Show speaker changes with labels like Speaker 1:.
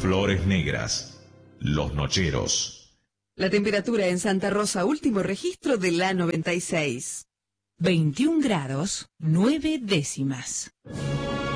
Speaker 1: Flores Negras, Los Nocheros.
Speaker 2: La temperatura en Santa Rosa, último registro de la 96.
Speaker 3: 21 grados, 9 décimas.